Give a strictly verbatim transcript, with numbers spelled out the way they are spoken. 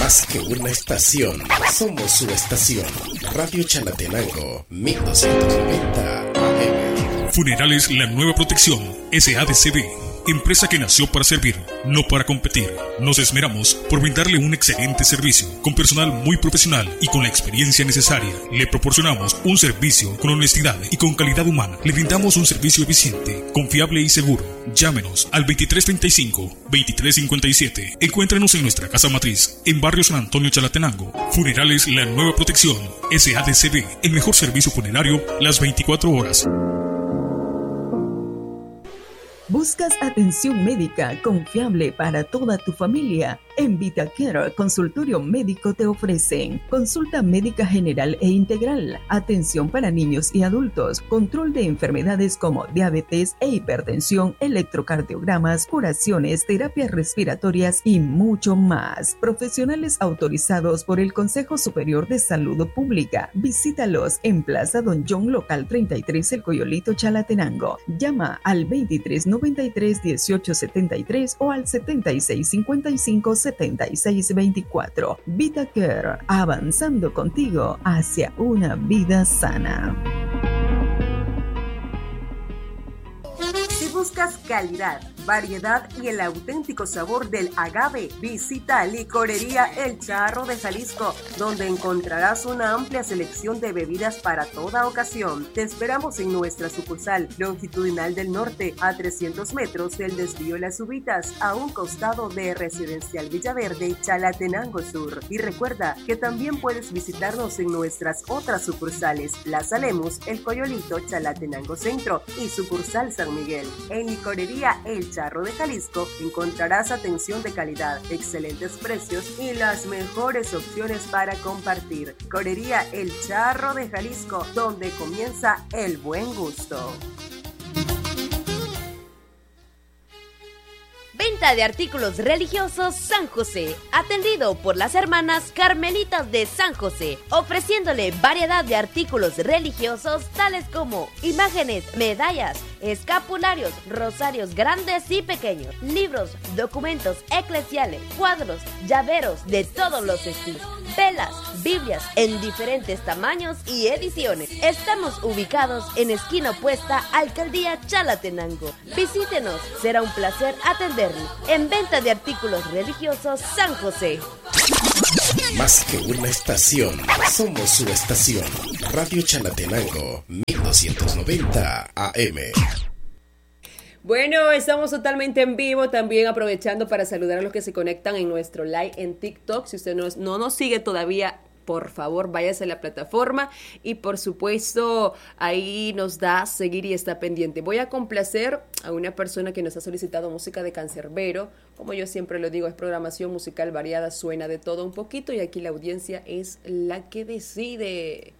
Más que una estación, somos su estación. Radio Chalatenango, mil doscientos noventa A M. Funerales La Nueva Protección, S A D C B. Empresa que nació para servir, no para competir. Nos esmeramos por brindarle un excelente servicio, con personal muy profesional y con la experiencia necesaria. Le proporcionamos un servicio con honestidad y con calidad humana. Le brindamos un servicio eficiente, confiable y seguro. Llámenos al veintitrés treinta y cinco, veintitrés cincuenta y siete. Encuéntrenos en nuestra casa matriz, en Barrio San Antonio, Chalatenango. Funerales La Nueva Protección, S A D C B. El mejor servicio funerario las veinticuatro horas. ¿Buscas atención médica confiable para toda tu familia? En VitaCare Consultorio Médico te ofrecen consulta médica general e integral, atención para niños y adultos, control de enfermedades como diabetes e hipertensión, electrocardiogramas, curaciones, terapias respiratorias y mucho más. Profesionales autorizados por el Consejo Superior de Salud Pública. Visítalos en Plaza Don John, local treinta y tres, El Coyolito, Chalatenango. Llama al veintitrés noventa y tres dieciocho setenta y tres o al setenta y seis cincuenta y cinco setenta y seis veinticuatro. VitaCare, avanzando contigo hacia una vida sana. Si buscas calidad, variedad y el auténtico sabor del agave, visita Licorería El Charro de Jalisco, donde encontrarás una amplia selección de bebidas para toda ocasión. Te esperamos en nuestra sucursal longitudinal del norte, a trescientos metros del desvío Las Ubitas, a un costado de Residencial Villaverde, Chalatenango Sur. Y recuerda que también puedes visitarnos en nuestras otras sucursales, Plaza Lemus, El Coyolito, Chalatenango Centro y sucursal San Miguel. En Licorería El Charro de Jalisco encontrarás atención de calidad, excelentes precios y las mejores opciones para compartir. Licorería El Charro de Jalisco, donde comienza el buen gusto. Venta de artículos religiosos San José, atendido por las hermanas Carmelitas de San José, ofreciéndole variedad de artículos religiosos tales como imágenes, medallas, escapularios, rosarios grandes y pequeños, libros, documentos eclesiales, cuadros, llaveros de todos los estilos, velas, Biblias en diferentes tamaños y ediciones. Estamos ubicados en esquina opuesta a Alcaldía Chalatenango. Visítenos, será un placer atenderle. En venta de artículos religiosos San José. Más que una estación, somos su estación. Radio Chalatenango, mil doscientos noventa A M. Bueno, estamos totalmente en vivo, también aprovechando para saludar a los que se conectan en nuestro live en TikTok. Si usted no, no nos sigue todavía, por favor, váyase a la plataforma y, por supuesto, ahí nos da seguir y está pendiente. Voy a complacer a una persona que nos ha solicitado música de Cancerbero. Como yo siempre lo digo, es programación musical variada, suena de todo un poquito y aquí la audiencia es la que decide.